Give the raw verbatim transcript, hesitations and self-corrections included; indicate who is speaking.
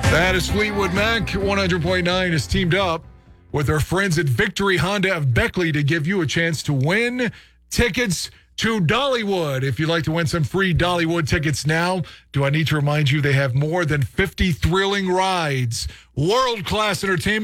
Speaker 1: That is Fleetwood Mac. one hundred point nine is teamed up with our friends at Victory Honda of Beckley to give you a chance to win tickets to Dollywood. If you'd like to win some free Dollywood tickets now, do I need to remind you they have more than fifty thrilling rides, world-class entertainment,